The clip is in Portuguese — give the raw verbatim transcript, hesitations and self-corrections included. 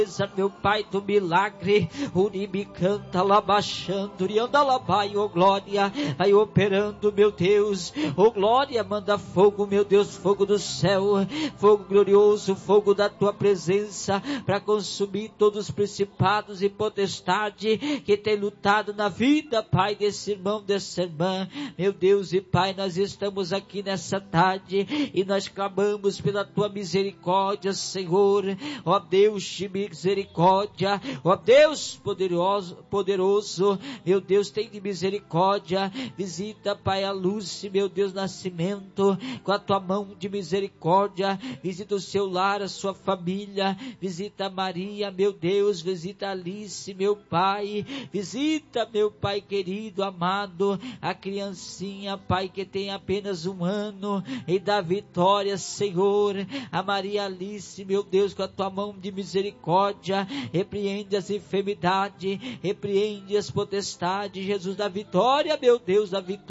meu Pai do milagre, Uribe canta labachando, Urianda labai, oh glória, vai operando, meu Deus, oh glória, manda fogo, meu Deus, fogo do céu, fogo glorioso, fogo da tua presença, para consumir todos os principados e potestade que tem lutado na vida, Pai, desse irmão, dessa irmã, meu Deus e Pai, nós estamos aqui nessa tarde, e nós clamamos pela tua misericórdia, Senhor, ó Deus de misericórdia, ó Deus poderoso, poderoso, meu Deus, tem de misericórdia, visita, Pai, a Lúcia, meu Deus, Nascimento, com a tua mão de misericórdia, visita o seu lar, a sua família, visita a Maria, meu Deus, visita a Alice, meu Pai, visita, meu Pai querido, amado, a criancinha, Pai, que tem apenas um ano, e dá vitória, Senhor, a Maria Alice, meu Deus, com a tua mão de misericórdia, repreende as enfermidades, repreende as potestades, Jesus, da vitória, meu Deus, da vitória,